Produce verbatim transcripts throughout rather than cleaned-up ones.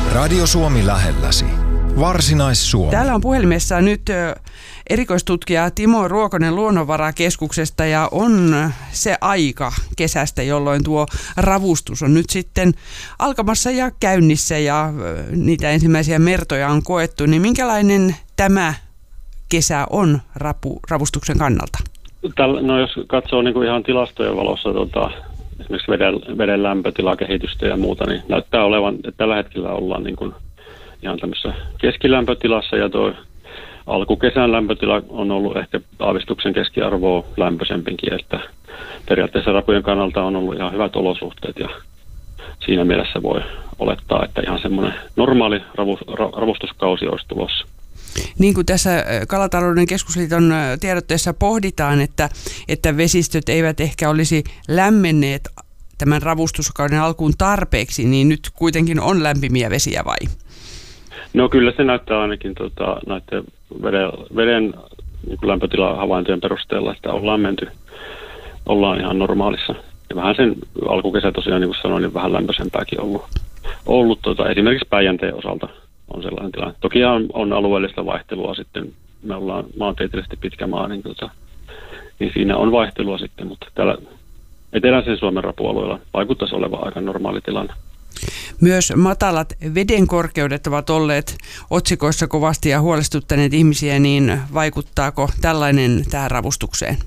Radio Suomi lähelläsi. Varsinais-Suomi. Täällä on puhelimessa nyt erikoistutkija Timo Ruokonen Luonnonvarakeskuksesta ja on se aika kesästä, jolloin tuo ravustus on nyt sitten alkamassa ja käynnissä ja niitä ensimmäisiä mertoja on koettu. Niin minkälainen tämä kesä on rapu, ravustuksen kannalta? No jos katsoo niin kuin ihan tilastojen valossa tota, esimerkiksi veden, veden lämpötilakehitystä ja muuta, niin näyttää olevan, että tällä hetkellä ollaan niin kuin ihan tämmöisessä keskilämpötilassa ja tuo alkukesän lämpötila on ollut ehkä aavistuksen keskiarvoa lämpöisempinkin, että periaatteessa rapujen kannalta on ollut ihan hyvät olosuhteet ja siinä mielessä voi olettaa, että ihan semmoinen normaali ravu, ravustuskausi olisi tulossa. Niin kuin tässä Kalatalouden keskusliiton tiedotteessa pohditaan, että, että vesistöt eivät ehkä olisi lämmenneet tämän ravustuskauden alkuun tarpeeksi, niin nyt kuitenkin on lämpimiä vesiä vai? No kyllä se näyttää ainakin tota, näiden veden, veden niin kuin lämpötilahavaintojen perusteella, että ollaan menty, ollaan ihan normaalissa. Ja vähän sen alkukesä tosiaan, niin kuin sanoin, niin vähän lämpöisempääkin ollut. ollut tota, esimerkiksi Päijänteen osalta on sellainen tilanne. Toki on, on alueellista vaihtelua sitten, me ollaan maantieteellisesti pitkä maa, niin, tota, niin siinä on vaihtelua sitten, mutta täällä eteläisen Suomen rapualueella vaikuttaisi olevan aika normaali tilanne. Myös matalat vedenkorkeudet ovat olleet otsikoissa kovasti ja huolestuttaneet ihmisiä, niin vaikuttaako tällainen tähän ravustukseen?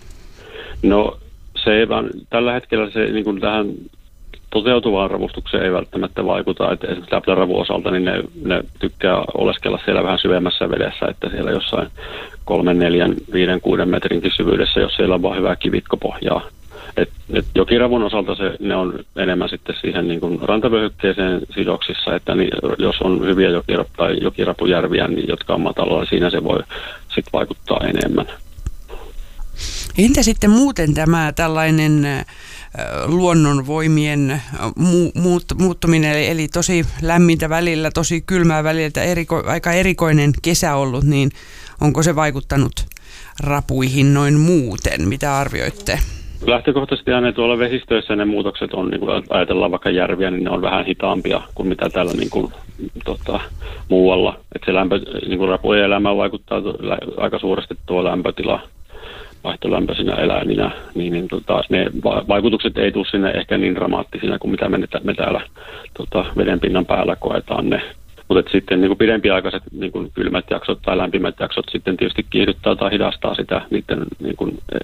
No se ei vaan, tällä hetkellä se niin kuin tähän toteutuvaan ravustukseen ei välttämättä vaikuta, että esimerkiksi läpläravun osalta niin ne, ne tykkää oleskella siellä vähän syvemmässä vedessä, että siellä jossain kolmen, neljän, viiden, kuuden metrinkin syvyydessä, jos siellä on vaan hyvää kivikkopohjaa. Et, et jokiravun osalta se, ne on enemmän sitten siihen niin kuin rantavyöhykkeeseen sidoksissa, että niin, jos on hyviä jokirap- tai jokirapujärviä, niin, jotka on matalalla, siinä se voi sitten vaikuttaa enemmän. Entä sitten muuten tämä tällainen äh, luonnonvoimien mu- muut, muuttuminen, eli, eli tosi lämmintä välillä, tosi kylmää välillä, eriko, aika erikoinen kesä ollut, niin onko se vaikuttanut rapuihin noin muuten? Mitä arvioitte? Lähtökohtaisesti aina tuolla vesistöissä ne muutokset on, niin kuin ajatellaan vaikka järviä, niin ne on vähän hitaampia kuin mitä täällä niin kuin, tota, muualla. Että se lämpö, niin kuin rapujen elämään vaikuttaa to, lä, aika suuresti tuo lämpötila vaihtolämpöisinä eläiminä, niin, niin tota, ne va- vaikutukset ei tule sinne ehkä niin dramaattisina kuin mitä me, me täällä tota, vedenpinnan päällä koetaan ne. Mutta sitten niin kuin pidempiaikaiset niin kuin kylmät jaksot tai lämpimät jaksot sitten tietysti kiihdyttää tai hidastaa sitä niiden niin kuin